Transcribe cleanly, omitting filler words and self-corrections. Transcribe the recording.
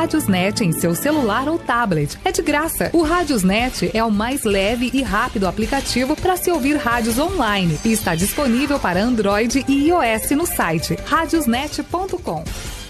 Radiosnet em seu celular ou tablet. É de graça. O Radiosnet é o mais leve e rápido aplicativo para se ouvir rádios online e está disponível para Android e iOS no site radiosnet.com.